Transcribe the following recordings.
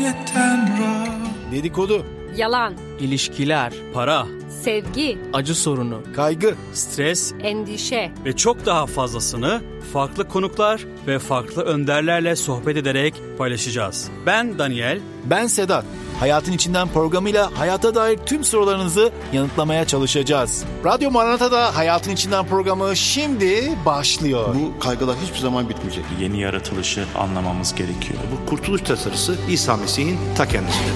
Dedikodu, yalan, ilişkiler, para, sevgi, acı sorunu, kaygı, stres endişe ve çok daha fazlasını farklı konuklar ve farklı önderlerle sohbet ederek paylaşacağız. Ben Daniel. ben Sedat. Hayatın İçinden programıyla hayata dair tüm sorularınızı yanıtlamaya çalışacağız. Radyo Maranata'da Hayatın İçinden programı şimdi başlıyor. Bu kaygılar hiçbir zaman bitmeyecek. Yeni yaratılışı anlamamız gerekiyor. Bu kurtuluş tasarısı İsa Mesih'in ta kendisidir.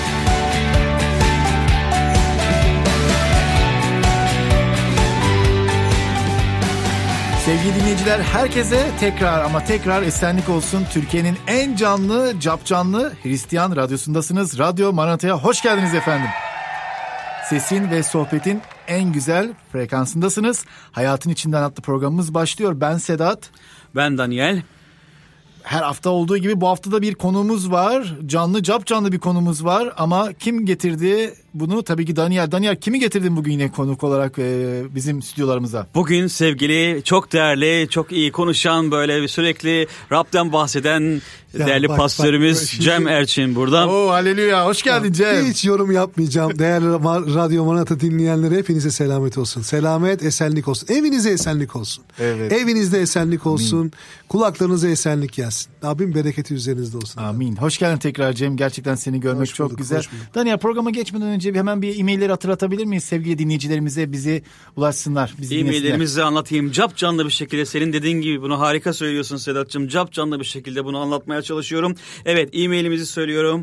Sevgili dinleyiciler, herkese tekrar esenlik olsun. Türkiye'nin en canlı, capcanlı Hristiyan radyosundasınız. Radyo Maranata'ya hoş geldiniz efendim. Sesin ve sohbetin en güzel frekansındasınız. Hayatın İçinden adlı programımız başlıyor. Ben Sedat. Ben Daniel. Her hafta olduğu gibi bu hafta da bir konuğumuz var. Capcanlı bir konumuz var. Ama kim getirdi bunu? Tabii ki Daniel. Daniel, kimi getirdin bugün yine konuk olarak bizim stüdyolarımıza? Bugün sevgili, çok değerli, çok iyi konuşan, böyle sürekli Rab'den bahseden değerli pastörümüz Cem Erçin burada. Oo, haleluya. Hoş geldin Cem. Hiç yorum yapmayacağım. Değerli Radyo Maranata dinleyenlere hepinize selamet olsun. Selamet, esenlik olsun. Evinize esenlik olsun. Evet. Evinizde esenlik olsun. Amin. Kulaklarınıza esenlik gelsin. Rabbim bereketi üzerinizde olsun. Amin. Hoş geldin tekrar Cem. Gerçekten seni görmek Hoş çok bulduk, güzel. hoş bulduk. Daniel, programa geçmeden önce hemen bir e-mailleri hatırlatabilir miyiz? Sevgili dinleyicilerimize bizi ulaşsınlar. E-maillerimizi anlatayım. Capcanlı bir şekilde, senin dediğin gibi bunu harika söylüyorsun Sedat'cığım. Capcanlı bir şekilde bunu anlatmaya çalışıyorum. Evet, e-mailimizi söylüyorum.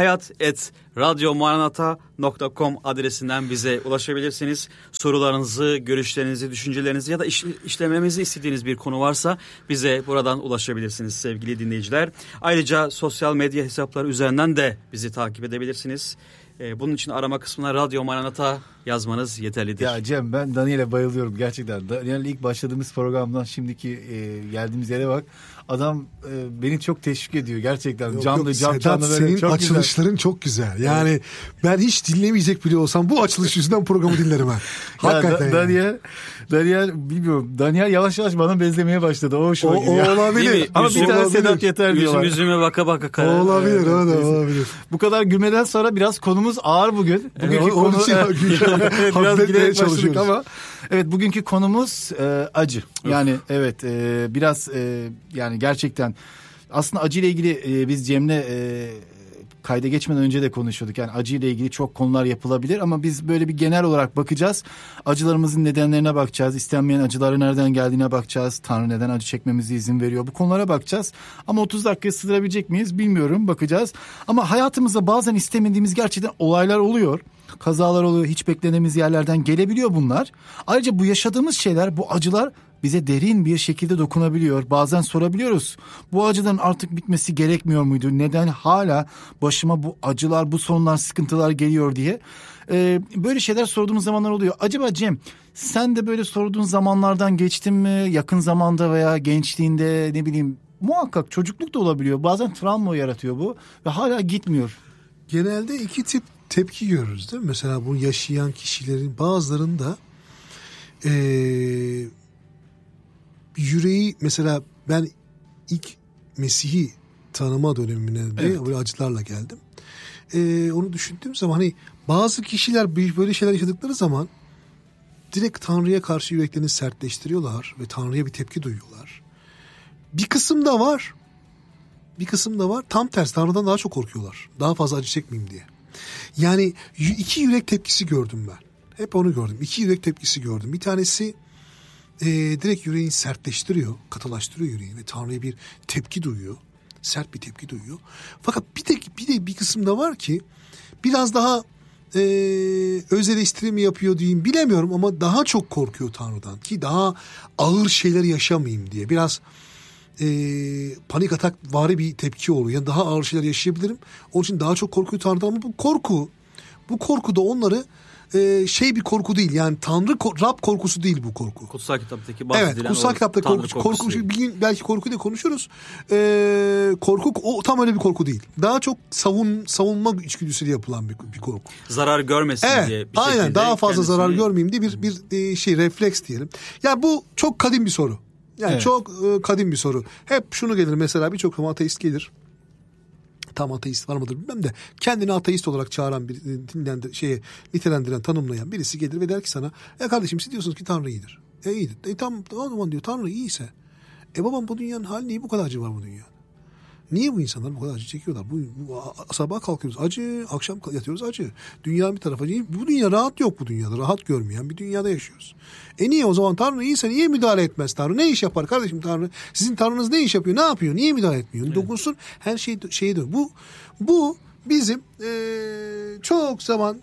hayat@radyomaranata.com adresinden bize ulaşabilirsiniz. Sorularınızı, görüşlerinizi, düşüncelerinizi ya da işlememizi istediğiniz bir konu varsa bize buradan ulaşabilirsiniz sevgili dinleyiciler. Ayrıca sosyal medya hesapları üzerinden de bizi takip edebilirsiniz. Bunun için arama kısmına Radyo Maranata yazmanız yeterlidir. Ya Cem, ben Daniel'e bayılıyorum gerçekten. Daniel'le ilk başladığımız programdan şimdiki geldiğimiz yere bak. Adam beni çok teşvik ediyor gerçekten. Canlı Sedat, böyle senin çok açılışların güzel. Çok güzel. Yani ben hiç dinlemeyecek bile olsam bu açılış yüzünden programı dinlerim ben. Hakikaten. Daniel bilmiyorum. Daniel yavaş yavaş bana benzemeye başladı. O hoşuma gidiyor. Olabilir. Ama bir tane Sedat yeter diyorlar. Yüzüme baka baka karar. Olabilir, olabilir. Bu kadar gülmeden sonra biraz konumuz ağır bugün. Bugünkü Onun için biraz gülerek başladık ama evet, bugünkü konumuz acı. Yani evet, biraz yani gerçekten aslında acı ile ilgili biz Cem'le kayda geçmeden önce de konuşuyorduk. Yani acı ile ilgili çok konular yapılabilir ama biz böyle bir genel olarak bakacağız. Acılarımızın nedenlerine bakacağız. İstenmeyen acıların nereden geldiğine bakacağız. Tanrı neden acı çekmemize izin veriyor? Bu konulara bakacağız. Ama 30 dakikaya sığdırabilecek miyiz bilmiyorum. Bakacağız. Ama hayatımızda bazen istemediğimiz gerçekten olaylar oluyor. Kazalar oluyor. Hiç beklenediğimiz yerlerden gelebiliyor bunlar. Ayrıca bu yaşadığımız şeyler, bu acılar bize derin bir şekilde dokunabiliyor. Bazen sorabiliyoruz. Bu acıların artık bitmesi gerekmiyor muydu? Neden hala başıma bu acılar, bu sorunlar, sıkıntılar geliyor diye. Böyle şeyler sorduğumuz zamanlar oluyor. Acaba Cem, sen de böyle sorduğun zamanlardan geçtin mi? Yakın zamanda veya gençliğinde, ne bileyim, muhakkak çocukluk da olabiliyor. Bazen travma yaratıyor bu ve hala gitmiyor. Genelde iki tip tepki görürüz değil mi? Mesela bunu yaşayan kişilerin bazılarında yüreği, mesela ben ilk Mesih'i tanıma dönemine de böyle acılarla geldim. Onu düşündüğüm zaman hani bazı kişiler böyle şeyler yaşadıkları zaman direkt Tanrı'ya karşı yüreklerini sertleştiriyorlar ve Tanrı'ya bir tepki duyuyorlar. Bir kısım da var. Tam tersi, Tanrı'dan daha çok korkuyorlar. Daha fazla acı çekmeyeyim diye. Yani iki yürek tepkisi gördüm ben. Hep onu gördüm. İki yürek tepkisi gördüm. Bir tanesi direkt yüreğini sertleştiriyor, katılaştırıyor yüreğini ve Tanrı'ya bir tepki duyuyor. Sert bir tepki duyuyor. Fakat bir kısım da var ki biraz daha öz eleştiri mi yapıyor diyeyim bilemiyorum ama daha çok korkuyor Tanrı'dan ki daha ağır şeyleri yaşamayayım diye. Biraz panik atak vari bir tepki oluyor. Yani daha ağır şeyler yaşayabilirim. Onun için daha çok korkuyor Tanrı'dan ama bu korku da onları bir korku değil. Yani Rab korkusu değil bu korku. Kutsal kitaptaki bahsedilen kutsal kitaptaki korku bir gün belki korkuyu da konuşuruz. Korku o tam öyle bir korku değil. Daha çok savunma içgüdüsüyle yapılan bir korku. Zarar görmesin diye. Aynen, daha fazla zarar görmeyeyim diye bir refleks diyelim. Ya bu çok kadim bir soru. Yani çok kadim bir soru. Hep şunu gelir mesela, birçok ateist gelir. tam ateist var mıdır bilmem de kendini ateist olarak çağıran bir nitelendiren, tanımlayan birisi gelir ve der ki sana kardeşim siz diyorsunuz ki Tanrı iyidir. İyidir. Tamam o zaman diyor Tanrı iyiyse. Babam bu dünyanın hali niye bu kadar acı var bu dünyada? Niye bu insanlar bu kadar acı çekiyorlar? Bu sabah kalkıyoruz acı, akşam yatıyoruz acı. Dünya bir tarafa. Bu dünya rahat yok bu dünyada. Rahat görmeyen bir dünyada yaşıyoruz. Niye o zaman Tanrı iyiyse niye müdahale etmez Tanrı? Ne iş yapar kardeşim Tanrı? Sizin Tanrınız ne iş yapıyor? Ne yapıyor? Niye müdahale etmiyor? Evet. Dokunsun her şey şeye dön. Bu bizim çok zaman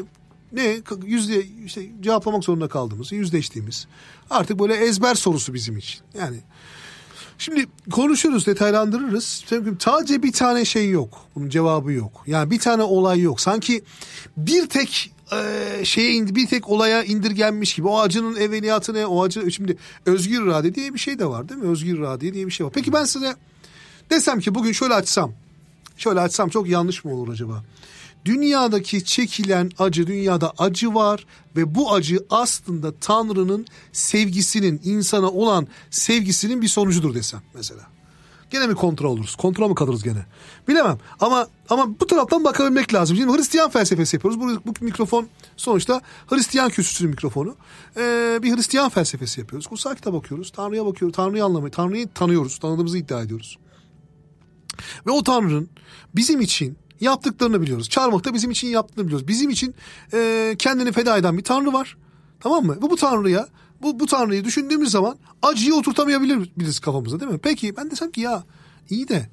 cevaplamak zorunda kaldığımız, yüzleştiğimiz artık böyle ezber sorusu bizim için. Yani şimdi konuşuruz, detaylandırırız. Sadece bir tane şey yok. Bunun cevabı yok. Yani bir tane olay yok. Sanki bir tek bir tek olaya indirgenmiş gibi. O acının evveliyatı ne? O acı şimdi özgür irade diye bir şey de var değil mi? Özgür irade diye bir şey var. Peki ben size desem ki bugün şöyle açsam çok yanlış mı olur acaba? Dünyadaki çekilen acı, dünyada acı var ve bu acı aslında Tanrı'nın sevgisinin, insana olan sevgisinin bir sonucudur desem mesela. Gene mi kontrol oluruz? Kontrol mü kalırız gene? Bilemem. Ama bu taraftan bakabilmek lazım. Şimdi Hristiyan felsefesi yapıyoruz. Bu mikrofon sonuçta Hristiyan kürsüsünün mikrofonu. Bir Hristiyan felsefesi yapıyoruz. Kutsal kitap okuyoruz. Tanrı'ya bakıyoruz. Tanrı'yı anlamayı, Tanrı'yı tanıyoruz. Tanıdığımızı iddia ediyoruz. Ve o Tanrı'nın bizim için yaptıklarını biliyoruz. Çarmıhta bizim için yaptığını biliyoruz. Bizim için kendini feda eden bir Tanrı var. Tamam mı? Ve bu Tanrı'yı düşündüğümüz zaman acıyı oturtamayabiliriz kafamıza değil mi? Peki ben desem ki ya iyi de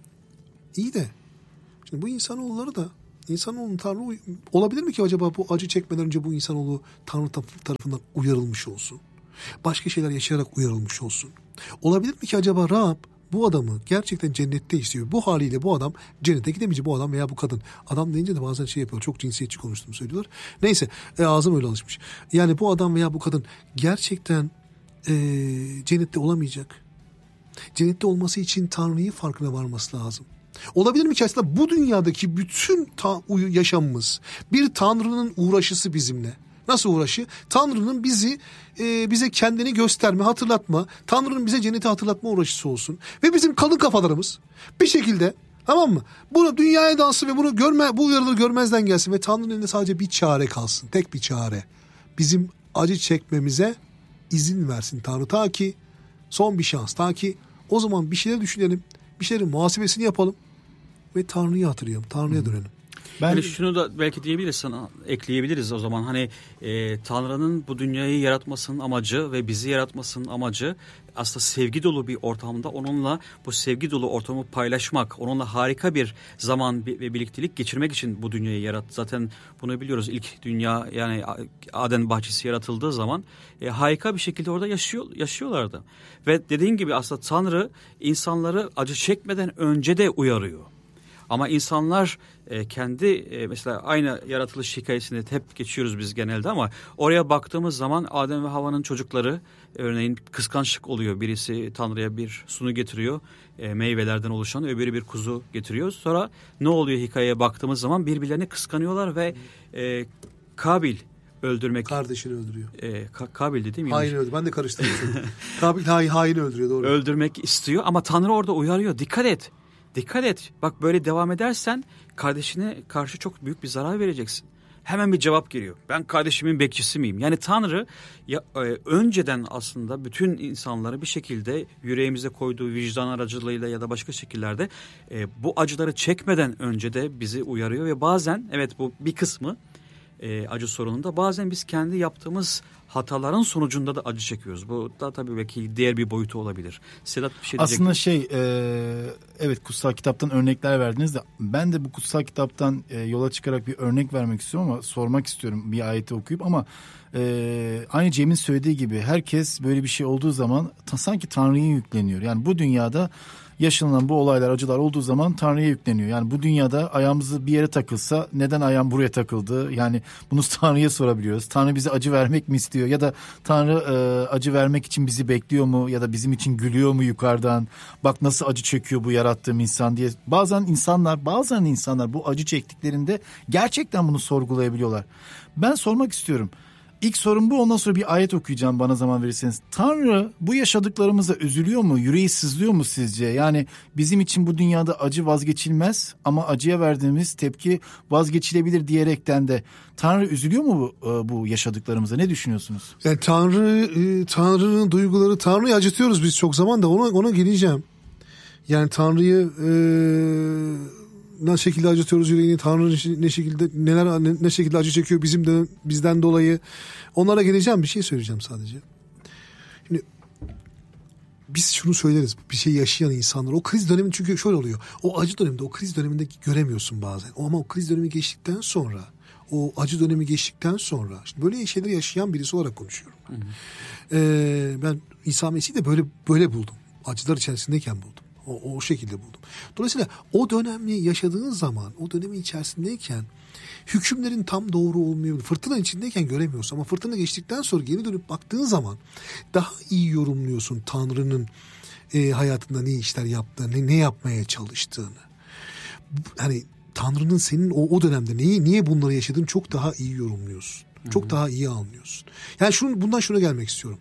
şimdi bu insanoğlunun Tanrı olabilir mi ki acaba bu acı çekmeden önce bu insanoğlu Tanrı tarafından uyarılmış olsun? Başka şeyler yaşayarak uyarılmış olsun? Olabilir mi ki acaba Rab bu adamı gerçekten cennette istiyor. Bu haliyle bu adam cennete gidemeyecek, bu adam veya bu kadın. Adam deyince de bazen şey yapıyor. Çok cinsiyetçi konuştuğumu söylüyorlar. Neyse ağzım öyle alışmış. Yani bu adam veya bu kadın gerçekten cennette olamayacak. Cennette olması için Tanrı'yı farkına varması lazım. Olabilir mi ki aslında bu dünyadaki bütün yaşamımız bir Tanrı'nın uğraşısı bizimle? Nasıl uğraşı? Tanrı'nın bize kendini gösterme, hatırlatma, Tanrı'nın bize cenneti hatırlatma uğraşısı olsun. Ve bizim kalın kafalarımız bir şekilde, tamam mı? Bunu dünyaya dansın ve bu uyarıları görmezden gelsin ve Tanrı'nın elinde sadece bir çare kalsın. Tek bir çare. Bizim acı çekmemize izin versin Tanrı. Ta ki son bir şans. Ta ki o zaman bir şeyler düşünelim. Bir şeylerin muhasebesini yapalım. Ve Tanrı'yı hatırlayalım. Tanrı'ya dönelim. Yani şunu da belki diyebiliriz, sana ekleyebiliriz o zaman. Hani Tanrı'nın bu dünyayı yaratmasının amacı ve bizi yaratmasının amacı aslında sevgi dolu bir ortamda onunla bu sevgi dolu ortamı paylaşmak, onunla harika bir zaman ve birliktelik geçirmek için bu dünyayı yarattı. Zaten bunu biliyoruz. İlk dünya, yani Aden bahçesi yaratıldığı zaman harika bir şekilde orada yaşıyorlardı. Ve dediğin gibi aslında Tanrı insanları acı çekmeden önce de uyarıyor. Ama insanlar kendi mesela aynı yaratılış hikayesinde hep geçiyoruz biz genelde, ama oraya baktığımız zaman Adem ve Havva'nın çocukları örneğin kıskançlık oluyor. Birisi Tanrı'ya bir sunu getiriyor, meyvelerden oluşan, öbürü bir kuzu getiriyor. Sonra ne oluyor hikayeye baktığımız zaman? Birbirlerini kıskanıyorlar ve Kabil öldürmek. Kardeşini öldürüyor. Kabil'di değil mi? Hain öldürüyor. Ben de karıştırdım. Kabil hain öldürüyor, doğru. Öldürmek istiyor ama Tanrı orada uyarıyor. Dikkat et. Dikkat et. Bak böyle devam edersen kardeşine karşı çok büyük bir zarar vereceksin. Hemen bir cevap geliyor. Ben kardeşimin bekçisi miyim? Yani Tanrı önceden aslında bütün insanları bir şekilde yüreğimize koyduğu vicdan aracılığıyla ya da başka şekillerde bu acıları çekmeden önce de bizi uyarıyor ve bazen, evet, bu bir kısmı acı sorununda, bazen biz kendi yaptığımız hataların sonucunda da acı çekiyoruz. Bu da tabii belki diğer bir boyutu olabilir. Sedat bir şey diyecek. Aslında evet, kutsal kitaptan örnekler verdiniz de ben de bu kutsal kitaptan yola çıkarak bir örnek vermek istiyorum ama sormak istiyorum bir ayeti okuyup, ama aynı Cem'in söylediği gibi herkes böyle bir şey olduğu zaman sanki Tanrı'ya yükleniyor. Yani bu dünyada yaşanılan bu olaylar, acılar olduğu zaman Tanrı'ya yükleniyor. Yani bu dünyada ayağımızı bir yere takılsa neden ayağım buraya takıldı? Yani bunu Tanrı'ya sorabiliyoruz. Tanrı bize acı vermek mi istiyor? Ya da Tanrı acı vermek için bizi bekliyor mu? Ya da bizim için gülüyor mu yukarıdan? Bak nasıl acı çekiyor bu yarattığım insan diye. Bazen insanlar bu acı çektiklerinde gerçekten bunu sorgulayabiliyorlar. Ben sormak istiyorum. İlk sorum bu, ondan sonra bir ayet okuyacağım bana zaman verirseniz. Tanrı bu yaşadıklarımıza üzülüyor mu? Yüreği sızlıyor mu sizce? Yani bizim için bu dünyada acı vazgeçilmez ama acıya verdiğimiz tepki vazgeçilebilir diyerekten de Tanrı üzülüyor mu bu yaşadıklarımıza? Ne düşünüyorsunuz? Yani Tanrı'nın duyguları, Tanrı'yı acıtıyoruz biz çok zaman da ona geleceğim. Yani Tanrı'yı ne şekilde acıtıyoruz yüreğini, Tanrı ne şekilde ne şekilde acı çekiyor bizden dolayı, onlara geleceğim. Bir şey söyleyeceğim sadece. Şimdi biz şunu söyleriz, bir şey yaşayan insanlar o kriz dönemi, çünkü şöyle oluyor, o acı döneminde, o kriz döneminde göremiyorsun bazen, ama o kriz dönemi geçtikten sonra, o acı dönemi geçtikten sonra, şimdi böyle şeyleri yaşayan birisi olarak konuşuyorum. Ben İsa Mesih'i de böyle buldum, acılar içerisindeyken buldum. O şekilde buldum. Dolayısıyla o dönemi yaşadığın zaman, o dönemin içerisindeyken hükümlerin tam doğru olmuyor. Fırtınanın içindeyken göremiyorsun ama fırtına geçtikten sonra geri dönüp baktığın zaman daha iyi yorumluyorsun Tanrı'nın hayatında ne işler yaptığını, ne yapmaya çalıştığını. Hani Tanrı'nın senin o dönemde niye bunları yaşadığını çok daha iyi yorumluyorsun. Çok daha iyi anlıyorsun. Yani bundan şuna gelmek istiyorum.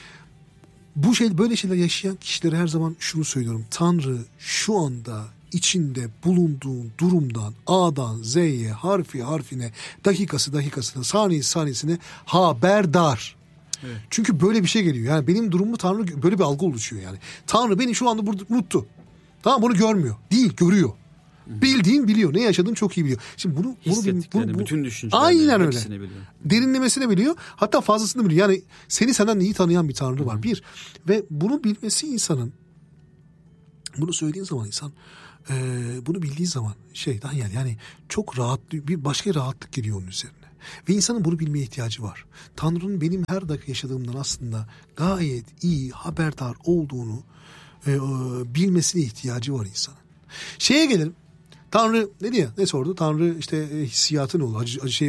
Böyle şeyler yaşayan kişilere her zaman şunu söylüyorum. Tanrı şu anda içinde bulunduğun durumdan A'dan Z'ye, harfine, dakikasına, saniyesine haberdar. Evet. Çünkü böyle bir şey geliyor. Yani benim durumumu Tanrı, böyle bir algı oluşuyor yani. Tanrı beni şu anda burada unuttu. Tamam, bunu görmüyor. Değil, görüyor. Bildiğin biliyor. Ne yaşadığını çok iyi biliyor. Şimdi bunu bütün düşüncelerini, aynen öyle. Biliyor. Derinlemesine biliyor. Hatta fazlasını biliyor. Yani seni senden iyi tanıyan bir Tanrı var. Bir. Ve bunu bilmesi insanın, bunu söylediğin zaman insan, bunu bildiği zaman yani çok rahat, bir başka rahatlık geliyor onun üzerine. Ve insanın bunu bilmeye ihtiyacı var. Tanrı'nın benim her dakika yaşadığımdan aslında gayet iyi haberdar olduğunu bilmesine ihtiyacı var insanın. Şeye gelelim. Tanrı ne sordu? Tanrı işte hissiyatı ne olur?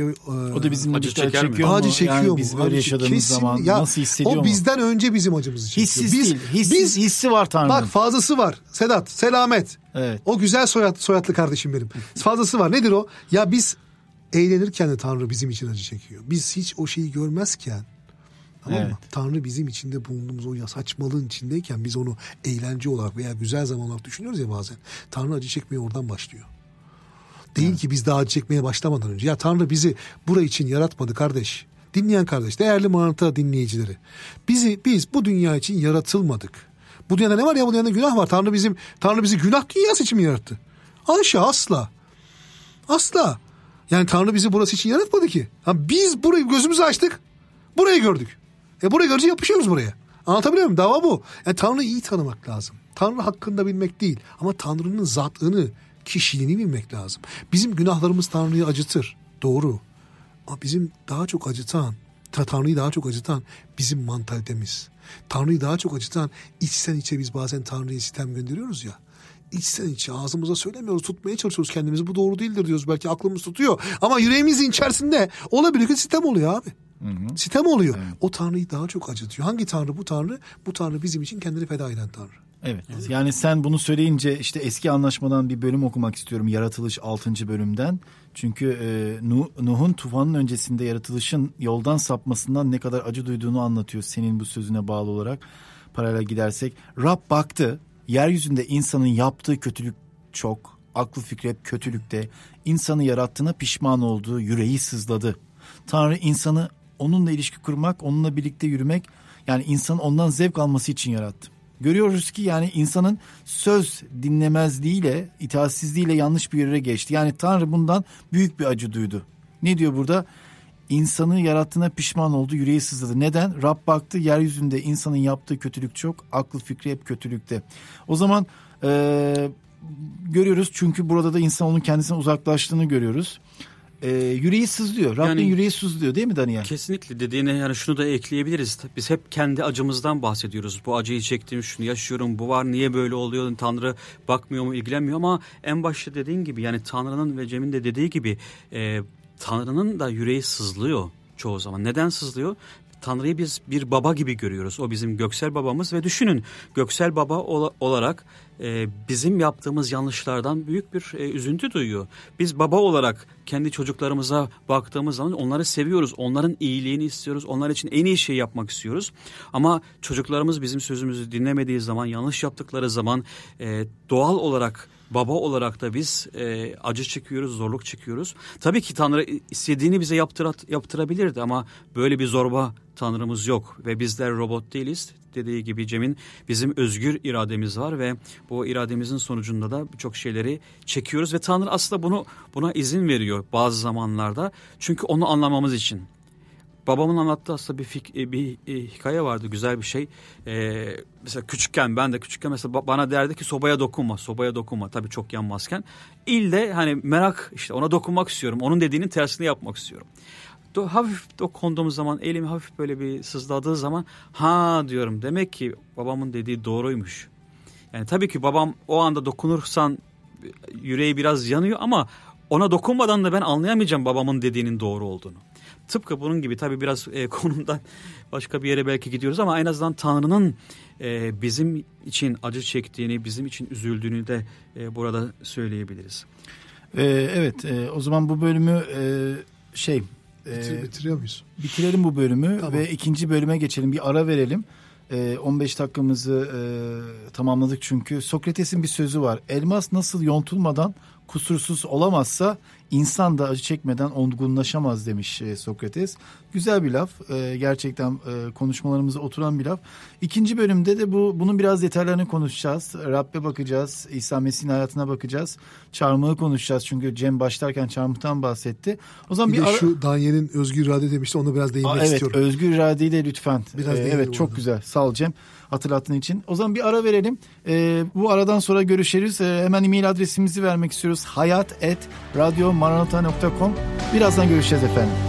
O da bizim acı çeker mi? Acı çekiyor yani mu? biz böyle yaşadığımız zaman nasıl hissediyor mu? O bizden önce bizim acımızı çekiyor. Hissi var Tanrı'nın. Bak, fazlası var. Sedat, Selamet. Evet. O güzel soyadlı kardeşim benim. Fazlası var. Nedir o? Ya biz eğlenirken de Tanrı bizim için acı çekiyor. Biz hiç o şeyi görmezken, tamam mı? Tanrı bizim içinde bulunduğumuz o saçmalığın içindeyken biz onu eğlence olarak veya güzel zaman olarak düşünüyoruz ya bazen. Tanrı acı çekmeye oradan başlıyor. Değil ki biz daha acı çekmeye başlamadan önce. Ya Tanrı bizi buraya için yaratmadı kardeş. Dinleyen kardeş, değerli Manata dinleyicileri. Biz bu dünya için yaratılmadık. Bu dünyada ne var ya? Bu dünyada günah var. Tanrı bizi günah dünyası için mi yarattı? Haşa, asla. Asla. Yani Tanrı bizi burası için yaratmadı ki. Biz burayı gözümüzü açtık. Burayı gördük. Burayı görünce yapışıyoruz buraya. Anlatabiliyor muyum? Dava bu. Yani Tanrı'yı iyi tanımak lazım. Tanrı hakkında bilmek değil. Ama Tanrı'nın zatını, kişiliğini bilmek lazım. Bizim günahlarımız Tanrı'yı acıtır. Doğru. Ama bizim daha çok acıtan, Tanrı'yı daha çok acıtan bizim mantalitemiz. Tanrı'yı daha çok acıtan, içten içe biz bazen Tanrı'ya sitem gönderiyoruz ya. İçten içe ağzımıza söylemiyoruz, tutmaya çalışıyoruz kendimizi. Bu doğru değildir diyoruz. Belki aklımız tutuyor. Ama yüreğimizin içerisinde olabilir ki sitem oluyor abi. Hı-hı. Sitem oluyor. Evet. O Tanrı'yı daha çok acıtıyor. Hangi Tanrı bu Tanrı? Bu Tanrı bizim için kendini feda eden Tanrı. Evet. Yani sen bunu söyleyince işte eski anlaşmadan bir bölüm okumak istiyorum. Yaratılış 6. bölümden. Çünkü Nuh'un tufanın öncesinde yaratılışın yoldan sapmasından ne kadar acı duyduğunu anlatıyor. Senin bu sözüne bağlı olarak paralel gidersek. Rab baktı. Yeryüzünde insanın yaptığı kötülük çok. Aklı fikri hep kötülükte. İnsanı yarattığına pişman olduğu, yüreği sızladı. Tanrı insanı onunla ilişki kurmak, onunla birlikte yürümek, yani insanın ondan zevk alması için yarattı. Görüyoruz ki yani insanın söz dinlemezliğiyle, itaatsizliğiyle yanlış bir yere geçti. Yani Tanrı bundan büyük bir acı duydu. Ne diyor burada? İnsanı yarattığına pişman oldu, yüreği sızladı. Neden? Rab baktı, yeryüzünde insanın yaptığı kötülük çok, aklı fikri hep kötülükte. O zaman görüyoruz, çünkü burada da insan onun kendisine uzaklaştığını görüyoruz. Yüreği sızlıyor. Rabbin yani, yüreği sızlıyor değil mi Daniel? Kesinlikle dediğine yani şunu da ekleyebiliriz. Biz hep kendi acımızdan bahsediyoruz. Bu acıyı çektim, şunu yaşıyorum, bu var, niye böyle oluyor? Tanrı bakmıyor mu, ilgilenmiyor, ama en başta dediğin gibi, yani Tanrı'nın ve Cem'in de dediği gibi Tanrı'nın da yüreği sızlıyor çoğu zaman. Neden sızlıyor? Tanrı'yı biz bir baba gibi görüyoruz. O bizim göksel babamız ve düşünün göksel baba olarak bizim yaptığımız yanlışlardan büyük bir üzüntü duyuyor. Biz baba olarak kendi çocuklarımıza baktığımız zaman onları seviyoruz. Onların iyiliğini istiyoruz. Onlar için en iyi şeyi yapmak istiyoruz. Ama çocuklarımız bizim sözümüzü dinlemediği zaman, yanlış yaptıkları zaman doğal olarak baba olarak da biz acı çekiyoruz, zorluk çekiyoruz. Tabii ki Tanrı istediğini bize yaptırabilirdi ama böyle bir zorba Tanrımız yok ve bizler robot değiliz. Dediği gibi Cem'in bizim özgür irademiz var ve bu irademizin sonucunda da birçok şeyleri çekiyoruz ve Tanrı aslında buna izin veriyor bazı zamanlarda. Çünkü onu anlamamız için. Babamın anlattığı aslında bir hikaye vardı, güzel bir şey. Mesela ben de küçükken mesela bana derdi ki sobaya dokunma. Tabii çok yanmazken. İlle hani merak, işte ona dokunmak istiyorum. Onun dediğinin tersini yapmak istiyorum. Hafif dokunduğumuz zaman, elimi hafif böyle bir sızladığı zaman diyorum, demek ki babamın dediği doğruymuş. Yani tabii ki babam o anda dokunursan yüreği biraz yanıyor ama ona dokunmadan da ben anlayamayacağım babamın dediğinin doğru olduğunu. Tıpkı bunun gibi tabii biraz konumdan başka bir yere belki gidiyoruz ama en azından Tanrı'nın bizim için acı çektiğini, bizim için üzüldüğünü de burada söyleyebiliriz. Evet, o zaman bu bölümü bitiriyor muyuz? Bitirelim bu bölümü, tamam. Ve ikinci bölüme geçelim. Bir ara verelim. 15 dakikamızı tamamladık çünkü. Sokrates'in bir sözü var. Elmas nasıl yontulmadan kusursuz olamazsa insan da acı çekmeden olgunlaşamaz demiş Sokrates. Güzel bir laf. Gerçekten konuşmalarımıza oturan bir laf. İkinci bölümde de bunun biraz detaylarını konuşacağız. Rabbe bakacağız. İsa Mesih'in hayatına bakacağız. Çarmıhı konuşacağız. Çünkü Cem başlarken çarmıhtan bahsetti. O zaman bir de şu Daniel'in özgür irade demişti. Onu biraz değinmek istiyorum. Evet, özgür iradeyi de lütfen. Evet, çok güzel. Sağ ol Cem, hatırlattığın için. O zaman bir ara verelim. Bu aradan sonra görüşürüz. Hemen e-mail adresimizi vermek istiyoruz. hayat@radyomaranatha.com. Birazdan görüşeceğiz efendim.